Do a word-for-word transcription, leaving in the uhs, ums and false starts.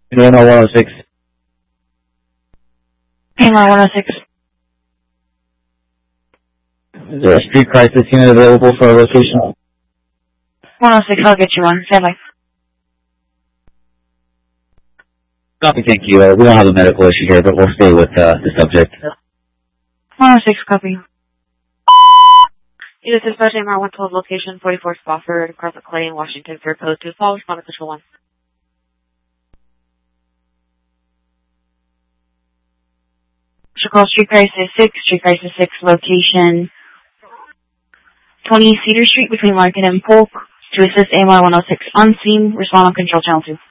one oh six. A M R one oh six. Is there a street crisis unit available for a location? one oh six, I'll get you one. Stand by. Copy, thank you. Uh, we don't have a medical issue here, but we'll stay with uh, the subject. one oh six, copy. You just dispatch A M R one twelve location, forty-four Spofford, across the Clay in Washington for code two. Follow respond to control one. Chicago Street Crisis six, Street Crisis six, location twenty Cedar Street between Market and Polk. To assist A M R one oh six on scene, respond on control channel two.